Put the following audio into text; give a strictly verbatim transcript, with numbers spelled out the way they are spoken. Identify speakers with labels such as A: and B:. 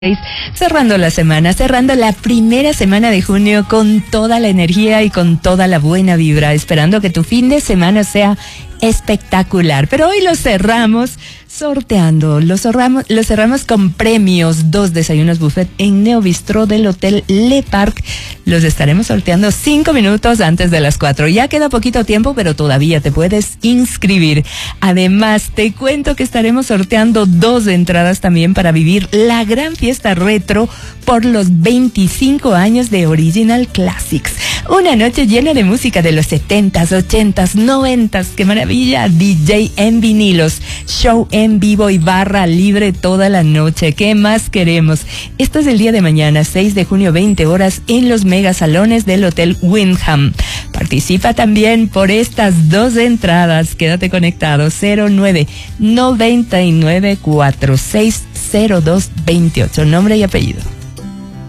A: Cerrando la semana, cerrando la primera semana de junio con toda la energía y con toda la buena vibra, esperando que tu fin de semana sea espectacular. Pero hoy lo cerramos sorteando, lo cerramos, lo cerramos con premios, dos desayunos buffet en Neo Bistro del Hotel Le Parc. Los estaremos sorteando cinco minutos antes de las cuatro. Ya queda poquito tiempo, pero todavía te puedes inscribir. Además, te cuento que estaremos sorteando dos entradas también para vivir la gran fiesta retro por los veinticinco años de Original Classics. Una noche llena de música de los setentas, ochentas, noventas. ¡Qué maravilla! D J en vinilos, show en vivo y barra libre toda la noche. ¿Qué más queremos? Esto es el día de mañana, seis de junio, veinte horas, en los megasalones del Hotel Wyndham. Participa también por estas dos entradas. Quédate conectado. cero nueve noventa y nueve cuarenta y seis cero dos veintiocho. Nombre y apellido.